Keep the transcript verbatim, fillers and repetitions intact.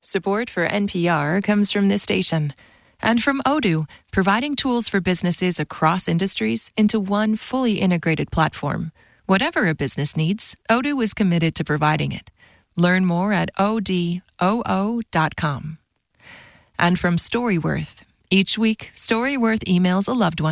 Support for N P R comes from this station and from Odoo, providing tools for businesses across industries into one fully integrated platform. Whatever a business needs, Odoo is committed to providing it. Learn more at O D O O dot com. And from Storyworth. Each week, Storyworth emails a loved one